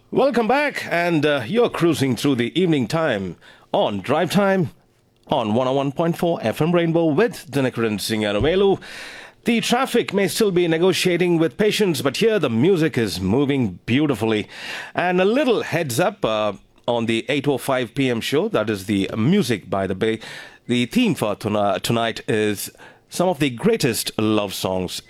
Welcome back, and you're cruising through the evening time on Drive Time on 101.4 FM Rainbow with Dinakaran Singh Aravelu. The traffic may still be negotiating with patience, but here the music is moving beautifully. And a little heads up on the 8:05 p.m. show, that is the Music by the Bay. The theme for tonight is some of the greatest love songs